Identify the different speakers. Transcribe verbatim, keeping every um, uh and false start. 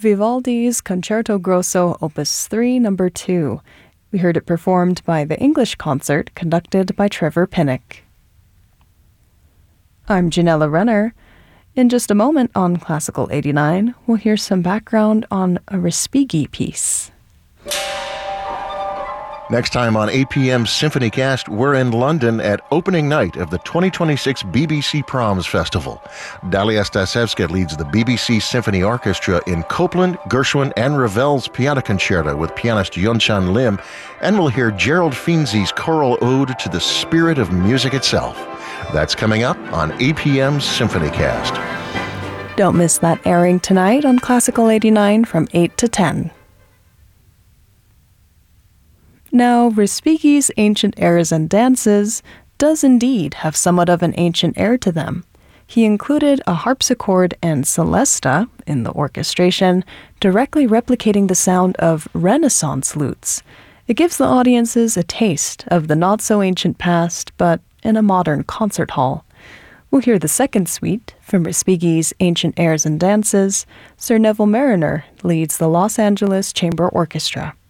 Speaker 1: Vivaldi's Concerto Grosso Opus three, Number two. We heard it performed by the English Concert, conducted by Trevor Pinnock. I'm Janella Renner. In just a moment on Classical eighty-nine, we'll hear some background on a Respighi piece.
Speaker 2: Next time on A P M's SymphonyCast, we're in London at opening night of the twenty twenty-six B B C Proms Festival. Dalia Stasevska leads the B B C Symphony Orchestra in Copland, Gershwin, and Ravel's Piano Concerto with pianist Yunchan Lim, and we'll hear Gerald Finzi's choral ode to the spirit of music itself. That's coming up on A P M's SymphonyCast.
Speaker 1: Don't miss that airing tonight on Classical eighty-nine from eight to ten. Now, Respighi's Ancient Airs and Dances does indeed have somewhat of an ancient air to them. He included a harpsichord and celesta in the orchestration, directly replicating the sound of Renaissance lutes. It gives the audiences a taste of the not-so-ancient past, but in a modern concert hall. We'll hear the second suite from Respighi's Ancient Airs and Dances. Sir Neville Marriner leads the Los Angeles Chamber Orchestra.